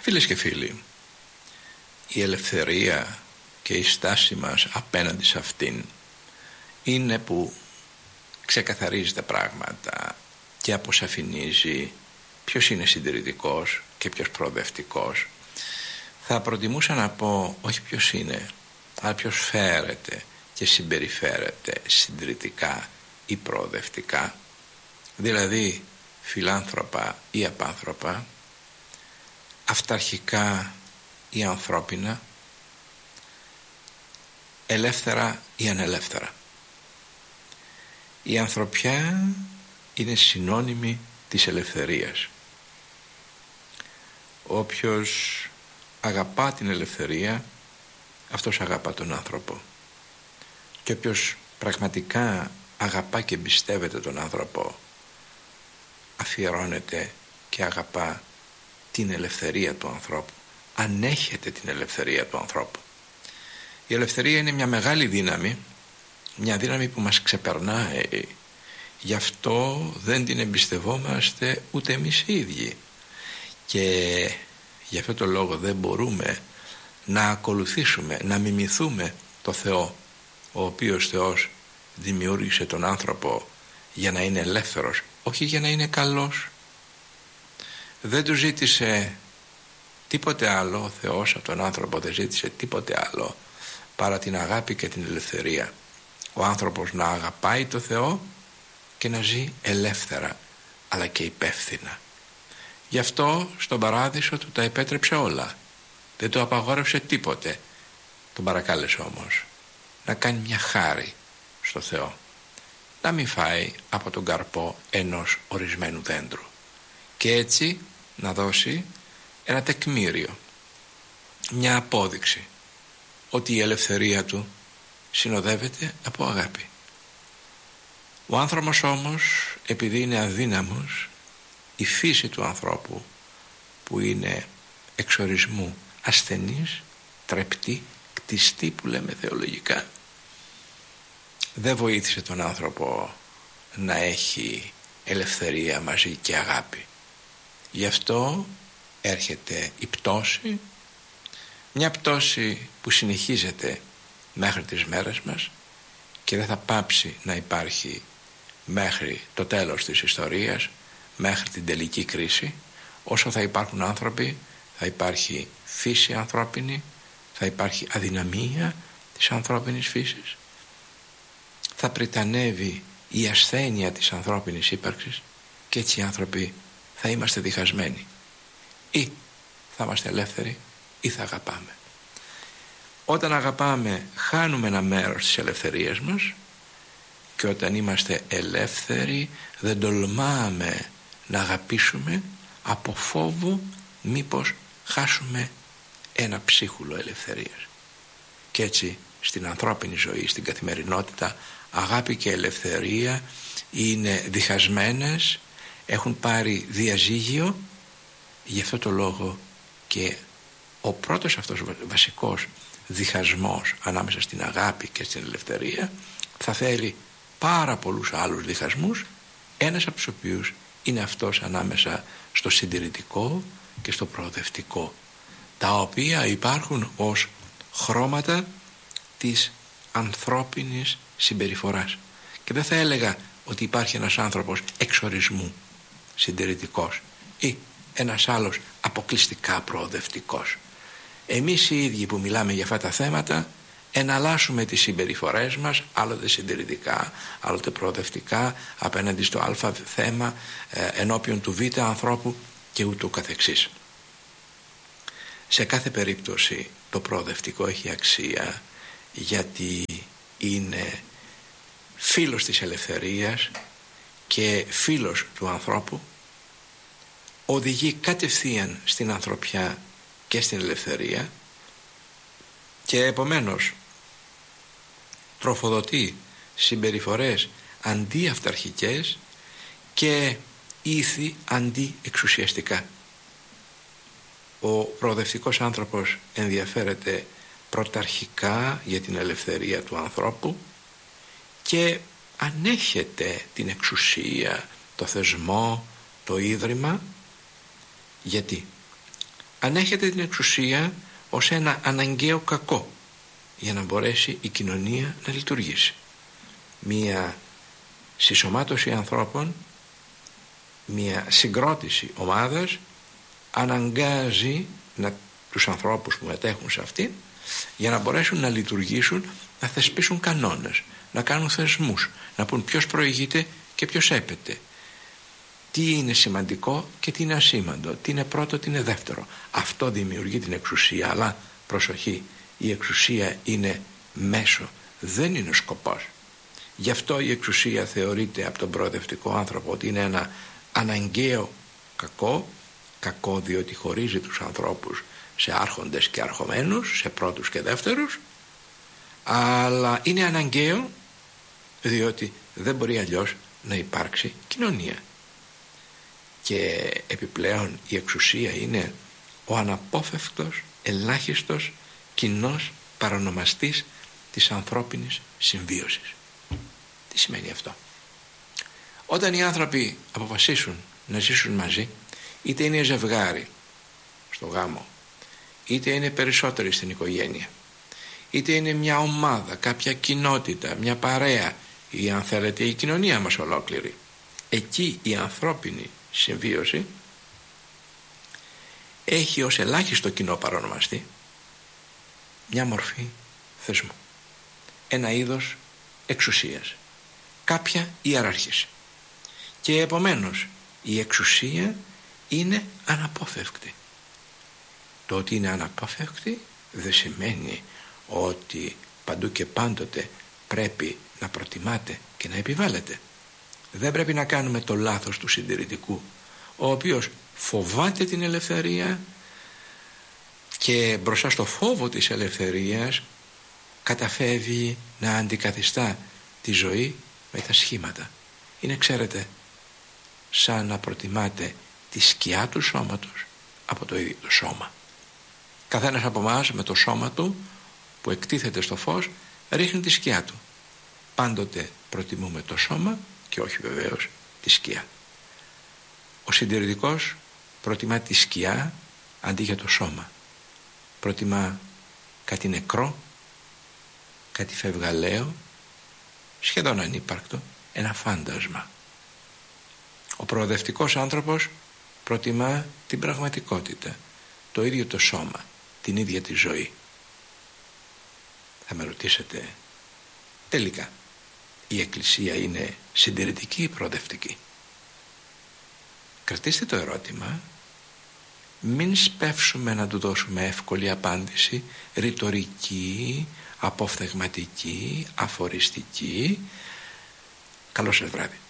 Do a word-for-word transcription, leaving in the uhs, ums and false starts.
Φίλες και φίλοι, η ελευθερία και η στάση μας απέναντι σε αυτήν είναι που ξεκαθαρίζει τα πράγματα και αποσαφηνίζει ποιος είναι συντηρητικός και ποιος προοδευτικός. Θα προτιμούσα να πω όχι ποιος είναι, αλλά ποιος φέρεται και συμπεριφέρεται συντηρητικά ή προοδευτικά, δηλαδή φιλάνθρωπα ή απάνθρωπα, αυταρχικά ή ανθρώπινα, ελεύθερα ή ανελεύθερα. Η ανθρωπιά είναι συνώνυμη της ελευθερίας. Όποιος αγαπά την ελευθερία, αυτός αγαπά τον άνθρωπο. Και όποιος πραγματικά αγαπά και εμπιστεύεται τον άνθρωπο, αφιερώνεται και αγαπά την ελευθερία του ανθρώπου, ανέχεται την ελευθερία του ανθρώπου. Η ελευθερία είναι μια μεγάλη δύναμη, μια δύναμη που μας ξεπερνάει. Γι' αυτό δεν την εμπιστευόμαστε ούτε εμείς οι ίδιοι. Και γι' αυτό το λόγο δεν μπορούμε να ακολουθήσουμε, να μιμηθούμε το Θεό, ο οποίος Θεός δημιούργησε τον άνθρωπο για να είναι ελεύθερος, όχι για να είναι καλός. Δεν του ζήτησε τίποτε άλλο, ο Θεός από τον άνθρωπο δεν ζήτησε τίποτε άλλο παρά την αγάπη και την ελευθερία. Ο άνθρωπος να αγαπάει το Θεό και να ζει ελεύθερα, αλλά και υπεύθυνα. Γι' αυτό στον παράδεισο του τα επέτρεψε όλα, δεν του απαγόρευσε τίποτε. Τον παρακάλεσε όμως να κάνει μια χάρη στο Θεό, να μην φάει από τον καρπό ενός ορισμένου δέντρου και έτσι να δώσει ένα τεκμήριο, μια απόδειξη ότι η ελευθερία του συνοδεύεται από αγάπη. Ο άνθρωπος όμως, επειδή είναι αδύναμος, η φύση του ανθρώπου που είναι εξορισμού ασθενής, τρεπτή, κτιστή που λέμε θεολογικά, δεν βοήθησε τον άνθρωπο να έχει ελευθερία μαζί και αγάπη. Γι' αυτό έρχεται η πτώση, μια πτώση που συνεχίζεται μέχρι τις μέρες μας και δεν θα πάψει να υπάρχει μέχρι το τέλος της ιστορίας, μέχρι την τελική κρίση. Όσο θα υπάρχουν άνθρωποι, θα υπάρχει φύση ανθρώπινη, θα υπάρχει αδυναμία της ανθρώπινης φύσης, θα πριτανεύει η ασθένεια της ανθρώπινης ύπαρξης και έτσι οι άνθρωποι θα είμαστε διχασμένοι. Ή θα είμαστε ελεύθεροι ή θα αγαπάμε. Όταν αγαπάμε χάνουμε ένα μέρος της ελευθερίας μας και όταν είμαστε ελεύθεροι δεν τολμάμε να αγαπήσουμε από φόβο μήπως χάσουμε ένα ψίχουλο ελευθερίας. Και έτσι στην ανθρώπινη ζωή, στην καθημερινότητα, αγάπη και ελευθερία είναι διχασμένες, έχουν πάρει διαζύγιο. Γι' αυτό το λόγο και ο πρώτος αυτός βασικός διχασμός ανάμεσα στην αγάπη και στην ελευθερία θα φέρει πάρα πολλούς άλλους διχασμούς, ένας από τους οποίους είναι αυτός ανάμεσα στο συντηρητικό και στο προοδευτικό, τα οποία υπάρχουν ως χρώματα της ανθρώπινης συμπεριφοράς. Και δεν θα έλεγα ότι υπάρχει ένας άνθρωπος εξορισμού συντηρητικός ή ένας άλλος αποκλειστικά προοδευτικός. Εμείς οι ίδιοι που μιλάμε για αυτά τα θέματα εναλλάσσουμε τις συμπεριφορές μας, άλλοτε συντηρητικά, άλλοτε προοδευτικά, απέναντι στο α θέμα, ε, ενώπιον του β ανθρώπου και ούτω καθεξής. Σε κάθε περίπτωση το προοδευτικό έχει αξία, γιατί είναι φίλος της ελευθερίας και φίλος του ανθρώπου, οδηγεί κατευθείαν στην ανθρωπιά και στην ελευθερία και επομένως τροφοδοτεί συμπεριφορές αντιαυταρχικές και ήθη αντιεξουσιαστικά. Ο προοδευτικός άνθρωπος ενδιαφέρεται πρωταρχικά για την ελευθερία του ανθρώπου και ανέχεται την εξουσία, το θεσμό, το ίδρυμα. Γιατί? ανέχεται την εξουσία ως ένα αναγκαίο κακό για να μπορέσει η κοινωνία να λειτουργήσει. Μία συσσωμάτωση ανθρώπων, μία συγκρότηση ομάδας αναγκάζει να, τους ανθρώπους που μετέχουν σε αυτήν για να μπορέσουν να λειτουργήσουν, να θεσπίσουν κανόνες, να κάνουν θεσμούς, να πούν ποιος προηγείται και ποιος έπεται, τι είναι σημαντικό και τι είναι ασήμαντο, τι είναι πρώτο, τι είναι δεύτερο. Αυτό δημιουργεί την εξουσία, αλλά προσοχή, η εξουσία είναι μέσο, δεν είναι σκοπός. Γι' αυτό η εξουσία θεωρείται από τον προοδευτικό άνθρωπο ότι είναι ένα αναγκαίο κακό, κακό διότι χωρίζει τους ανθρώπους σε άρχοντες και αρχομένους, σε πρώτους και δεύτερους, αλλά είναι αναγκαίο διότι δεν μπορεί αλλιώς να υπάρξει κοινωνία. Και επιπλέον η εξουσία είναι ο αναπόφευκτος, ελάχιστος, κοινός παρονομαστής της ανθρώπινης συμβίωσης. Τι σημαίνει αυτό? Όταν οι άνθρωποι αποφασίσουν να ζήσουν μαζί, είτε είναι ζευγάρι στο γάμο, είτε είναι περισσότεροι στην οικογένεια, είτε είναι μια ομάδα, κάποια κοινότητα, μια παρέα ή αν θέλετε η κοινωνία μας ολόκληρη, εκεί η ανθρώπινη συμβίωση έχει ως ελάχιστο κοινό παρονομαστή μια μορφή θεσμού, ένα είδος εξουσίας, κάποια ιεράρχηση. Και επομένως η εξουσία είναι αναπόφευκτη. Το ότι είναι αναπόφευκτη δεν σημαίνει ότι παντού και πάντοτε πρέπει να προτιμάται και να επιβάλλεται. Δεν πρέπει να κάνουμε το λάθος του συντηρητικού, ο οποίος φοβάται την ελευθερία και μπροστά στο φόβο της ελευθερίας καταφεύγει να αντικαθιστά τη ζωή με τα σχήματα. Είναι, ξέρετε, σαν να προτιμάτε τη σκιά του σώματος από το ίδιο το σώμα. Καθένας από εμάς με το σώμα του που εκτίθεται στο φως ρίχνει τη σκιά του. Πάντοτε προτιμούμε το σώμα και όχι βεβαίως τη σκιά. Ο συντηρητικός προτιμά τη σκιά αντί για το σώμα. Προτιμά κάτι νεκρό, κάτι φευγαλαίο, σχεδόν ανύπαρκτο, ένα φάντασμα. Ο προοδευτικός άνθρωπος προτιμά την πραγματικότητα, το ίδιο το σώμα, την ίδια τη ζωή. Θα με ρωτήσετε, τελικά η Εκκλησία είναι συντηρητική ή προοδευτική? Κρατήστε το ερώτημα, μην σπεύσουμε να του δώσουμε εύκολη απάντηση, ρητορική, αποφθεγματική, αφοριστική. Καλό σας βράδυ.